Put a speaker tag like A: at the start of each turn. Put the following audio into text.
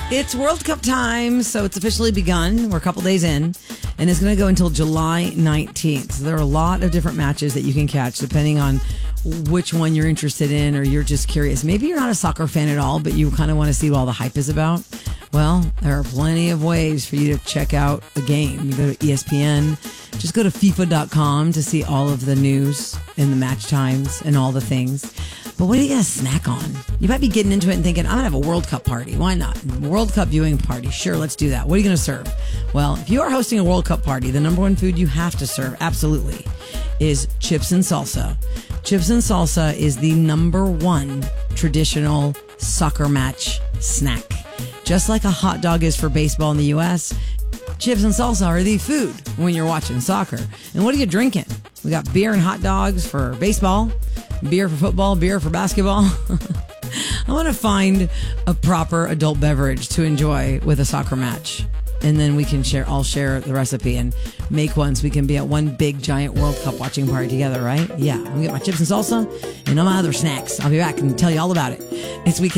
A: It's World Cup time, so it's officially begun. We're a couple days in, and it's going to go until July 19th. So there are a lot of different matches that you can catch depending on which one you're interested in or you're just curious. Maybe you're not a soccer fan at all, but you kind of want to see what all the hype is about. Well, there are plenty of ways for you to check out a game. You go to ESPN, just go to FIFA.com to see all of the news and the match times and all the things. But what are you going to snack on? You might be getting into it and thinking, I'm going to have a World Cup party. Why not? World Cup viewing party. Sure, let's do that. What are you going to serve? Well, if you are hosting a World Cup party, the number one food you have to serve, absolutely, is chips and salsa. Chips and salsa is the number one traditional soccer match snack. Just like a hot dog is for baseball in the U.S., chips and salsa are the food when you're watching soccer. And what are you drinking? We got beer and hot dogs for baseball, beer for football, beer for basketball. I want to find a proper adult beverage to enjoy with a soccer match. And then we can all share the recipe and make one so we can be at one big giant World Cup watching party together, right? Yeah, I'm going to get my chips and salsa and all my other snacks. I'll be back and tell you all about it. It's weekend.